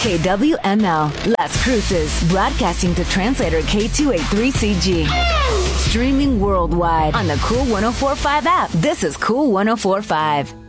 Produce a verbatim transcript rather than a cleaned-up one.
K W M L, Las Cruces, broadcasting to translator K two eighty-three C G. Streaming worldwide on the Cool one oh four point five app. This is Cool one oh four point five.